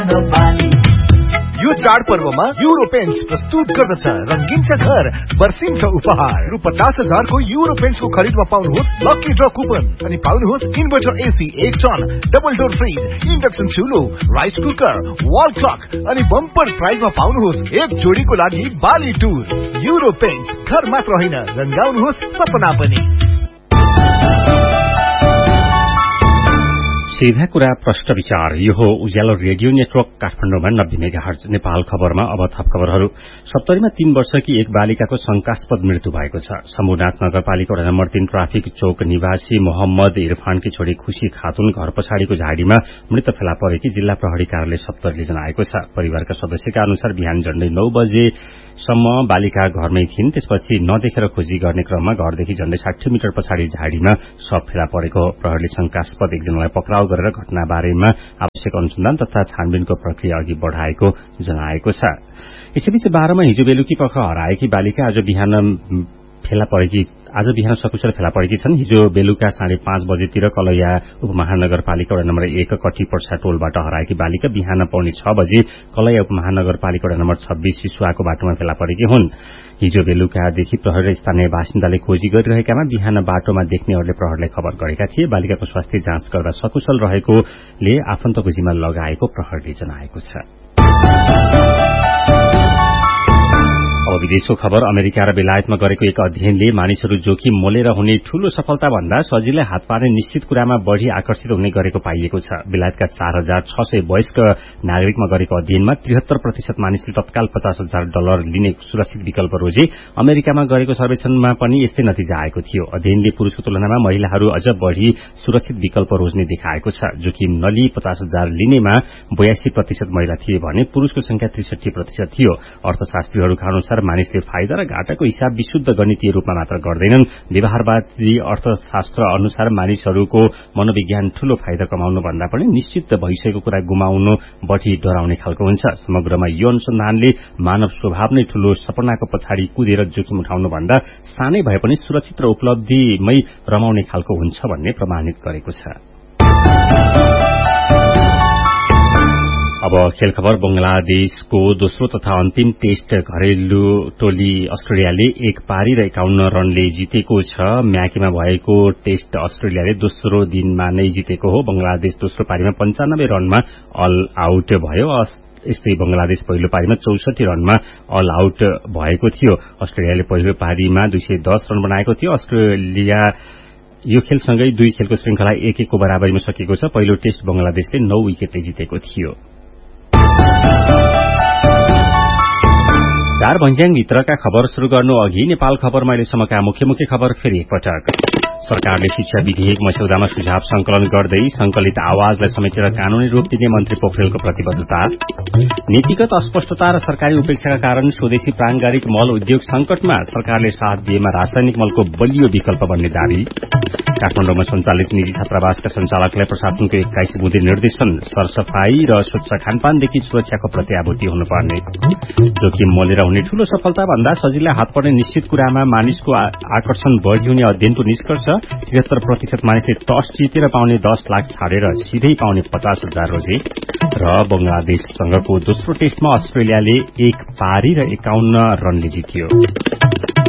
यो चाडपर्वमा euro paints प्रस्तुत गर्दछ रंगीन छ घर बर्सिन्छ उपहार रु 50,000 को युरो पेन्ट्स को खरीदमा पाउनुहोस् लकी ड्र कुपन अनि पाउनुहोस् inverter AC 1 ton double door fridge induction चुलो rice cooker wall clock अनि बम्पर प्राइजमा पाउनुहोस् एक जोडीको लागि बाली टुर युरो पेन्ट्स घर मात्र होइन रंगाउनुहोस् सपना पनि। सीधा कुरा प्रश्न विचार यो हो उज्यालो रेडियो नेटवर्क काठमाडौँमा 90 मेगाहर्ज नेपाल खबरमा अब थप खबरहरू। सप्तरीमा 3 वर्षकी एक बालिकाको शंकास्पद मृत्यु भएको छ। शम्भुनाथ नगरपालिका वडा नम्बर 3 ट्राफिक चौक निवासी मोहम्मद इरफानकी छोरी खुशी खातुन घर पछाडिको झाडीमा मृत फेला परेकी जिल्ला प्रहरी कार्यालय सप्तरीले जनाएको छ। परिवारका सदस्यका अनुसार बिहान झण्डै 9 बजेसम्म बालिका घरमै थिइन्। त्यसपछि नदेखेर खोजी गर्ने क्रममा घरदेखि झण्डै 60 मिटर पछाडि झाडीमा शव फेला परेको हो। प्रहरीले शंकास्पद एकजनालाई पक्राउ गरेर घटना बारेमा आवश्यक अनुसन्धान तथा छानबिनको प्रक्रिया अघि बढ़ाएको जनाएको छ। यसैबीच 12 मा हिजो बेलुकी पख हराएकी बालिका आज बिहान सकुशल फेला परेकी छन्। हिजो बेलुका 5:30 बजेतिर कलैया उपमहानगरपालिका वडा नम्बर 1 कटी पर्सा टोलबाट हराएकी बालिका बिहान 5:45 बजे कलैया उपमहानगरपालिका वडा नम्बर 26 सिसुवाको बाटोमा फेला परेकी हुन्। हिजो बेलुकादेखि प्रहरी र स्थानीय बासिन्दाले खोजी गरिरहेकामा बिहान बाटोमा देख्नेहरूले प्रहरीलाई खबर गरेका थिए। बालिकाको स्वास्थ्य जाँच गर्दा सकुशल रहेकोले आफन्तको जिम्मा लगाएको प्रहरीले जनाएको छ। अब विदेशको खबर। अमेरिका र बेलायतमा गरेको एक अध्ययनले मानिसहरू जोखिम मोलेर हुने ठूलो सफलता भन्दा सजिलै हात पार्ने निश्चित कुरामा बढ़ी आकर्षित हुने गरेको पाइएको छ। बेलायतका 4,600 वयस्क नागरिकमा गरेको अध्ययनमा 73% मानिसले तत्काल $50,000 लिने सुरक्षित विकल्प रोजे। अमेरिकामा गरेको सर्वेक्षणमा पनि यस्तै नतिजा आएको थियो। अध्ययनले पुरुषको तुलनामा महिलाहरू अझ बढ़ी सुरक्षित विकल्प रोज्ने देखाएको छ। जोखिम नलिई $50,000 लिनेमा 82% महिला थिए भने पुरुषको संख्या 63% थियो। अर्थशास्त्रीहरूका अनुसार मानिसले फाइदा र घाटाको हिसाब विशुद्ध गणितीय रूपमा मात्र गर्दैनन्। व्यवहारवादी अर्थशास्त्र अनुसार मानिसहरूको मनोविज्ञान ठूलो फाइदा कमाउनु भन्दा पनि निश्चित भइसकेको कुरा गुमाउनु बढ़ी डराउने खालको हुन्छ। समग्रमा यो अनुसन्धानले मानव स्वभाव नै ठूलो सपनाको पछाडि कुदेर जोखिम उठाउनु भन्दा सानै भए पनि सुरक्षित र उपलब्धिमै रमाउने खालको हुन्छ भन्ने प्रमाणित गरेको छ। अब खेल खबर। बंगलादेशको दोस्रो तथा अन्तिम टेस्ट घरेलु टोली अस्ट्रेलियाले 1 पारी र 51 रनले जितेको छ। म्याकीमा भएको टेस्ट अस्ट्रेलियाले दोस्रो दिनमा नै जितेको हो। बंगलादेश दोस्रो पारीमा 95 रनमा अल आउट भयो। यस्तै बंगलादेश पहिलो पारीमा 64 रनमा अल आउट भएको थियो। अस्ट्रेलियाले पहिलो पारीमा 210 रन बनाएको थियो। अस्ट्रेलिया यो खेलसँगै 2 खेलको श्रृंखला 1-1 को बराबरीमा सकिएको छ। पहिलो टेस्ट बंगलादेशले 9 विकेटले जितेको थियो। 4 भन्ज्याङ भित्रका खबर शुरू गर्नु अघि नेपाल खबरमा अहिलेसम्मका मुख्य खबर फेरि एकपटक। सरकारले शिक्षा विधेयक मस्यौदामा सुझाव संकलन गर्दै संकलित आवाजलाई समेटेर कानूनी रूप दिने मन्त्री पोखरेलको प्रतिबद्धता। नीतिगत अस्पष्टता र सरकारी उपेक्षाका कारण स्वदेशी प्राङ्गारिक मल उद्योग संकटमा सरकारले साथ दिएमा रासायनिक मलको बलियो विकल्प बन्ने दावी। काठमाडौँमा सञ्चालित निजी छात्रावासका सञ्चालकलाई प्रशासनको 21 बुँदे निर्देशन। सरसफाई र स्वच्छ खानपानदेखि सुरक्षाको प्रत्याभूति हुनुपर्ने। जोखिम मोलेर हुने ठूलो सफलता भन्दा सजिलै हात पर्ने निश्चित कुरामा मानिसको आकर्षण बढ़ी हुने अध्ययनको निष्कर्ष। 73% मानिसले टस जितेर पाउने 10 लाख छाडेर सिधै पाउने 50,000 रोजे। र बंगलादेशसँगको दोस्रो टेस्टमा अस्ट्रेलियाले 1 पारी र 51 रनले जित्यो।